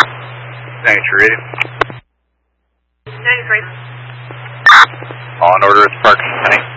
Thanks, you ready? 93. On order at Sparks, honey.